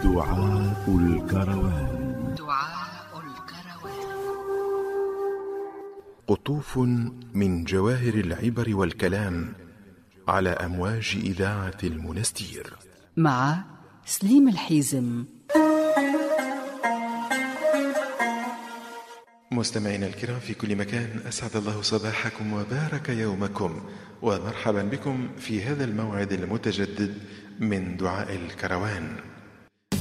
دعاء الكروان. قطوف من جواهر العبر والكلام على أمواج إذاعة المنستير مع سليم الحيزم. مستمعينا الكرام في كل مكان، أسعد الله صباحكم وبارك يومكم، ومرحبا بكم في هذا الموعد المتجدد من دعاء الكروان.